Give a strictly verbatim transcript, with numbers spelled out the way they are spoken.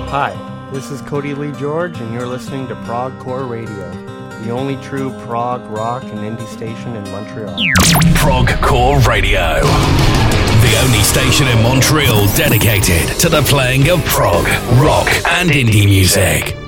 Hi, this is Cody Lee George, and you're listening to Progcore Radio, the only true prog rock and indie station in Montreal. Progcore Radio, the only station in Montreal dedicated to the playing of prog, rock, and indie music.